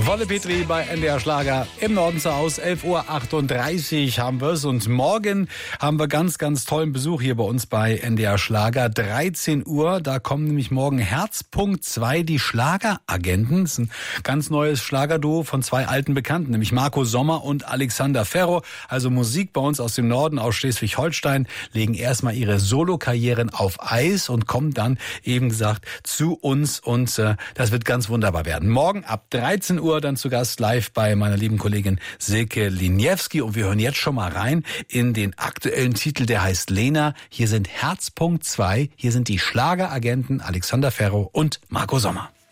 Wolle Petri bei NDR Schlager im Norden zu Hause. 11:38 Uhr haben wir es. Und morgen haben wir ganz, ganz tollen Besuch hier bei uns bei NDR Schlager. 13 Uhr, da kommen nämlich morgen Herzpunkt 2, die Schlageragenten. Das ist ein ganz neues Schlagerduo von zwei alten Bekannten, nämlich Marco Sommer und Alexander Ferro. Also Musik bei uns aus dem Norden, aus Schleswig-Holstein, legen erstmal ihre Solokarrieren auf Eis und kommen dann, eben gesagt, zu uns. Und das wird ganz wunderbar werden. Morgen ab 13 Uhr dann zu Gast live bei meiner lieben Kollegin Silke Liniewski. Und wir hören jetzt schon mal rein in den aktuellen Titel, der heißt Lena. Hier sind Herzpunkt 2, hier sind die Schlageragenten Alexander Ferro und Marco Sommer.